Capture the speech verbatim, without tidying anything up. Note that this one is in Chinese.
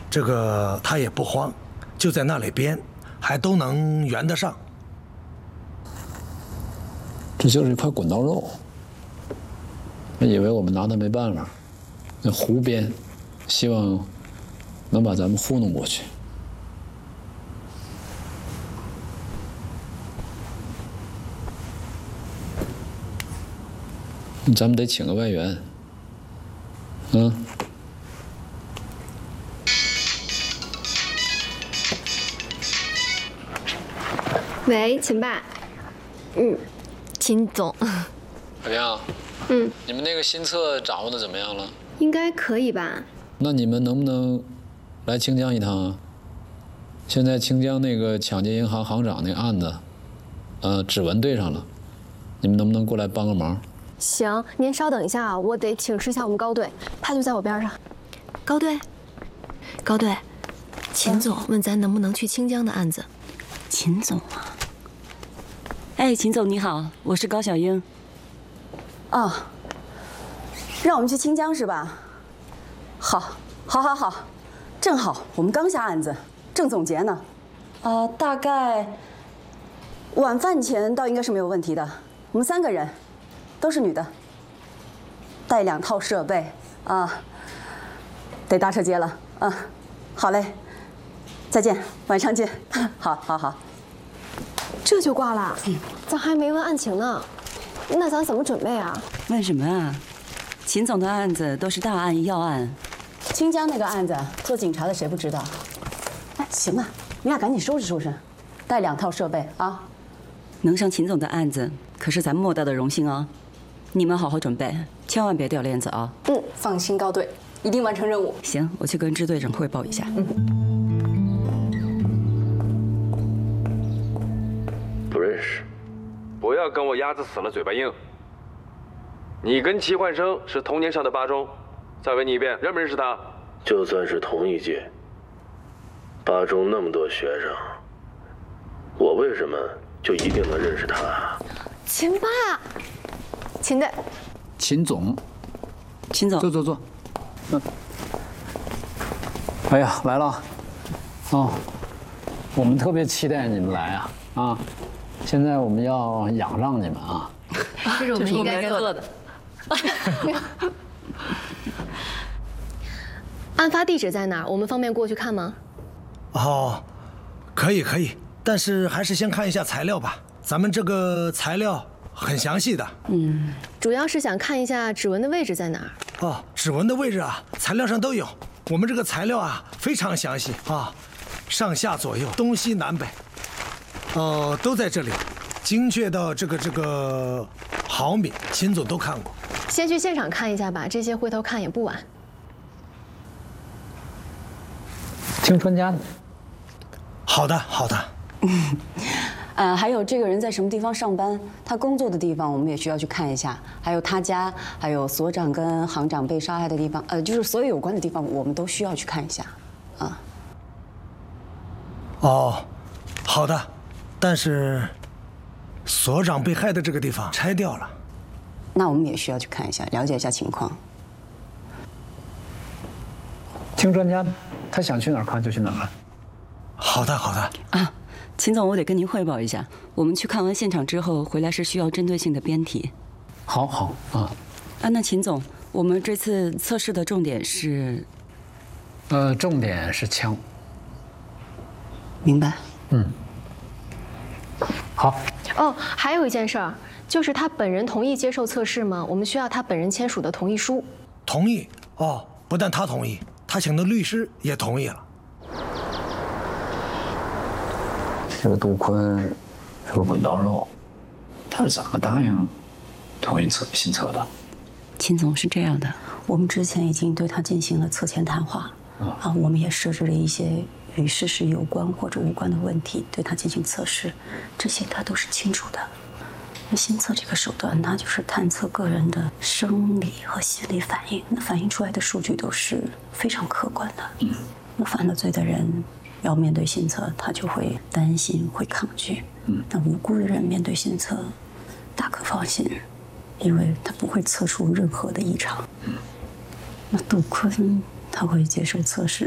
这个他也不慌，就在那里编，还都能圆得上。 这就是一块滚刀肉，我以为我们拿他没办法，那胡编，希望能把咱们糊弄过去。咱们得请个外援，嗯。 喂，秦爸。嗯，秦总。 怎么样？ 嗯。 你们那个新册掌握的怎么样了？ 应该可以吧？ 那你们能不能来清江一趟啊？现在清江那个抢劫银行行长那案子，呃，指纹对上了，你们能不能过来帮个忙？ 行，您稍等一下啊，我得请示一下我们高队，他就在我边上。高队，高队，秦总问咱能不能去清江的案子。 秦总啊。哎，秦总你好，我是高小英。 哦，让我们去清江是吧？好，好，好，好，正好我们刚下案子，正总结呢。呃，大概晚饭前倒应该是没有问题的。我们三个人，都是女的，带两套设备啊，得搭车接了。嗯，好嘞，再见，晚上见。好，好，好。 这就挂了？嗯，咱还没问案情呢，那咱怎么准备啊？ 问什么啊？秦总的案子都是大案要案， 清江那个案子，做警察的谁不知道？哎，行了，你俩赶紧收拾收拾，带两套设备啊。 能上秦总的案子，可是咱莫大的荣幸啊！你们好好准备，千万别掉链子啊！ 嗯，放心，高队一定完成任务。 行，我去跟支队长汇报一下。 嗯。 不认识，不要跟我鸭子死了嘴巴硬。你跟齐焕生是同年上的八中，再问你一遍，认不认识他？ 就算是同一届，八中那么多学生，我为什么就一定能认识他？ 秦爸，秦队， 秦总， 秦总， 坐坐坐。嗯。哎呀，来了，哦，我们特别期待你们来啊啊！现在我们要仰仗你们啊！ 这是我们应该做的。案发地址在哪儿？我们方便过去看吗？ 哦，可以可以，但是还是先看一下材料吧。咱们这个材料很详细的。 嗯，主要是想看一下指纹的位置在哪儿。 哦，指纹的位置啊，材料上都有。我们这个材料啊，非常详细啊，上下左右、东西南北，呃，都在这里，精确到这个这个毫米，秦总都看过。 先去现场看一下吧，这些回头看也不晚。 听专家的。 好的，好的。 嗯，呃，还有这个人在什么地方上班，他工作的地方我们也需要去看一下，还有他家，还有所长跟行长被杀害的地方，呃，就是所有有关的地方，我们都需要去看一下，啊。 哦，好的，但是所长被害的这个地方拆掉了， 那我们也需要去看一下，了解一下情况。 听专家的，他想去哪儿看就去哪儿看。 好的，好的。 啊，秦总，我得跟您汇报一下，我们去看完现场之后回来是需要针对性的编题。 好，好啊。 啊，那秦总，我们这次测试的重点是， 呃，重点是枪。 明白。 嗯。好。 哦，还有一件事儿，就是他本人同意接受测试吗？我们需要他本人签署的同意书。 同意？哦，不但他同意，他请的律师也同意了。 这个杜坤是个滚刀肉，他是怎么答应同意测新测的？ 秦总是这样的， 我们之前已经对他进行了测前谈话，啊，啊我们也设置了一些与事实有关或者无关的问题，对他进行测试，这些他都是清楚的。那新测这个手段，它就是探测个人的生理和心理反应，那反映出来的数据都是非常客观的。嗯，那犯了罪的人要面对新测，他就会担心，会抗拒。嗯，那无辜的人面对新测，大可放心，因为他不会测出任何的异常。嗯，那杜坤他会接受测试，